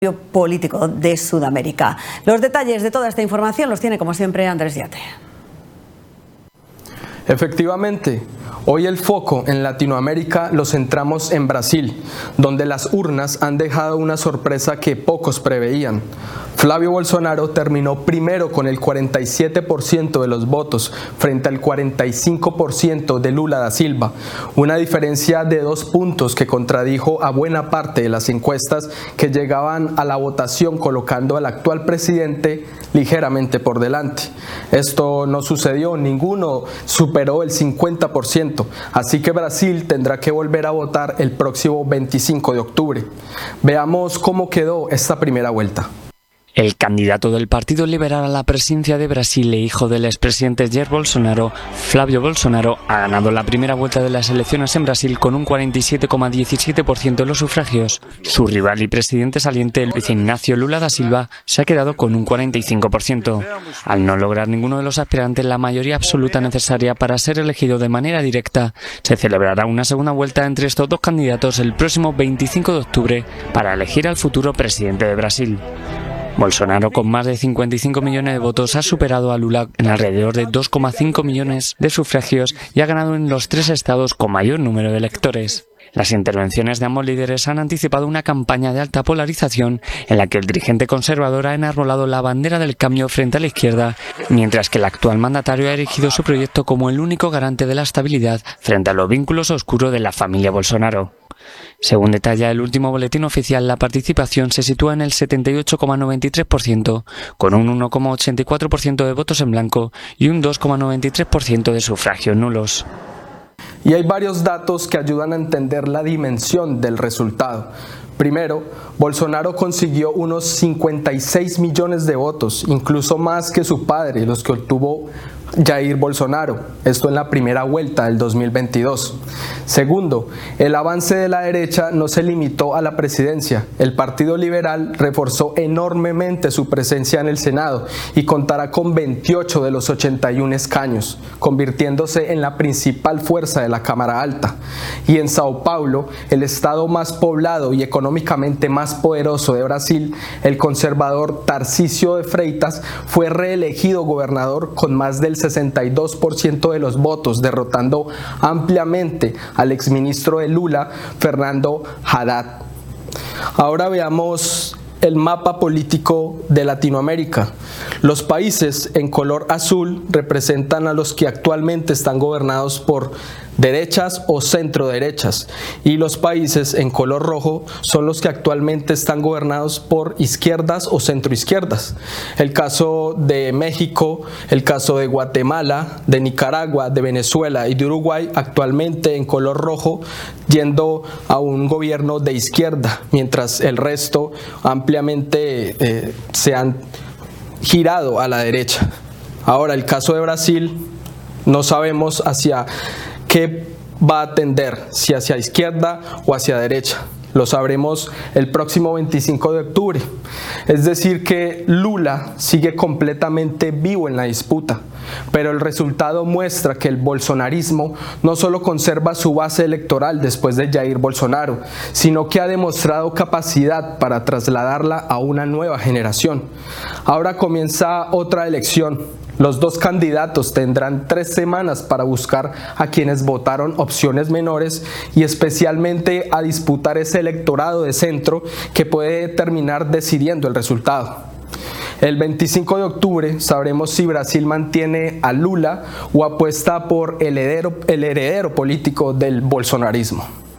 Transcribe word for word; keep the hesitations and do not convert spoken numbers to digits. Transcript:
político de Sudamérica. Los detalles de toda esta información los tiene, como siempre, Andrés Yate. Efectivamente, hoy el foco en Latinoamérica lo centramos en Brasil, donde las urnas han dejado una sorpresa que pocos preveían. Flavio Bolsonaro terminó primero con el cuarenta y siete por ciento de los votos frente al cuarenta y cinco por ciento de Lula da Silva, una diferencia de dos puntos que contradijo a buena parte de las encuestas que llegaban a la votación colocando al actual presidente ligeramente por delante. Esto no sucedió, ninguno superó el cincuenta por ciento, así que Brasil tendrá que volver a votar el próximo veinticinco de octubre. Veamos cómo quedó esta primera vuelta. El candidato del Partido Liberal a la presidencia de Brasil e hijo del expresidente Jair Bolsonaro, Flavio Bolsonaro, ha ganado la primera vuelta de las elecciones en Brasil con un cuarenta y siete coma diecisiete por ciento de los sufragios. Su rival y presidente saliente, Luiz Inácio Lula da Silva, se ha quedado con un cuarenta y cinco por ciento. Al no lograr ninguno de los aspirantes la mayoría absoluta necesaria para ser elegido de manera directa, se celebrará una segunda vuelta entre estos dos candidatos el próximo veinticinco de octubre para elegir al futuro presidente de Brasil. Bolsonaro, con más de cincuenta y cinco millones de votos, ha superado a Lula en alrededor de dos coma cinco millones de sufragios y ha ganado en los tres estados con mayor número de electores. Las intervenciones de ambos líderes han anticipado una campaña de alta polarización en la que el dirigente conservador ha enarbolado la bandera del cambio frente a la izquierda, mientras que el actual mandatario ha erigido su proyecto como el único garante de la estabilidad frente a los vínculos oscuros de la familia Bolsonaro. Según detalla el último boletín oficial, la participación se sitúa en el setenta y ocho coma noventa y tres por ciento, con un uno coma ochenta y cuatro por ciento de votos en blanco y un dos coma noventa y tres por ciento de sufragios nulos. Y hay varios datos que ayudan a entender la dimensión del resultado. Primero, Bolsonaro consiguió unos cincuenta y seis millones de votos, incluso más que su padre, los que obtuvo Jair Bolsonaro, esto en la primera vuelta del dos mil veintidós. Segundo, el avance de la derecha no se limitó a la presidencia. El Partido Liberal reforzó enormemente su presencia en el Senado y contará con veintiocho de los ochenta y uno escaños, convirtiéndose en la principal fuerza de la Cámara Alta. Y en Sao Paulo, el estado más poblado y económicamente más poderoso de Brasil, el conservador Tarcísio de Freitas fue reelegido gobernador con más del sesenta y dos por ciento de los votos, derrotando ampliamente al exministro de Lula, Fernando Haddad. Ahora veamos el mapa político de Latinoamérica. Los países en color azul representan a los que actualmente están gobernados por derechas o centroderechas, y los países en color rojo son los que actualmente están gobernados por izquierdas o centroizquierdas. El caso de México, el caso de Guatemala, de Nicaragua, de Venezuela y de Uruguay, actualmente en color rojo, yendo a un gobierno de izquierda, mientras el resto ampliamente eh, se han girado a la derecha. Ahora, el caso de Brasil, no sabemos hacia qué va a tender, si hacia izquierda o hacia derecha. Lo sabremos el próximo veinticinco de octubre. Es decir que Lula sigue completamente vivo en la disputa, pero el resultado muestra que el bolsonarismo no solo conserva su base electoral después de Jair Bolsonaro, sino que ha demostrado capacidad para trasladarla a una nueva generación. Ahora comienza otra elección. Los dos candidatos tendrán tres semanas para buscar a quienes votaron opciones menores y especialmente a disputar ese electorado de centro que puede terminar decidiendo el resultado. El veinticinco de octubre sabremos si Brasil mantiene a Lula o apuesta por el heredero, el heredero político del bolsonarismo.